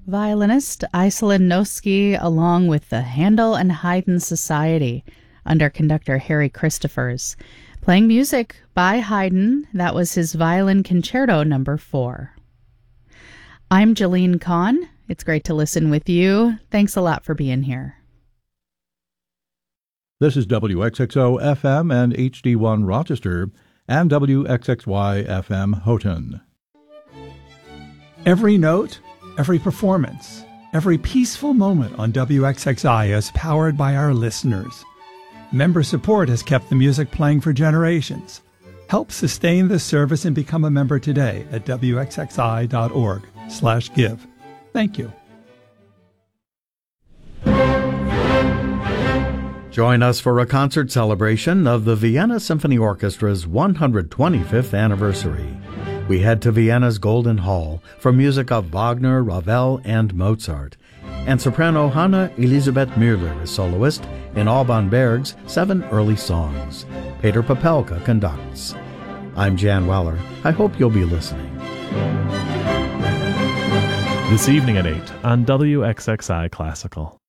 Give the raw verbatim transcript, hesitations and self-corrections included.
violinist Iselin Noski, along with the Handel and Haydn Society under conductor Harry Christophers, playing music by Haydn. That was his Violin Concerto number four. I'm Jolene Kahn. It's great to listen with you. Thanks a lot for being here. This is W X X O F M and H D one Rochester and W X X Y F M Houghton. Every note, every performance, every peaceful moment on W X X I is powered by our listeners. Member support has kept the music playing for generations. Help sustain this service and become a member today at W X X I dot org slash give. Thank you. Join us for a concert celebration of the Vienna Symphony Orchestra's one hundred twenty-fifth anniversary. We head to Vienna's Golden Hall for music of Wagner, Ravel, and Mozart. And soprano Hanna Elisabeth Müller is soloist in Alban Berg's seven early songs. Peter Popelka conducts. I'm Jan Weller. I hope you'll be listening. This evening at eight on W X X I Classical.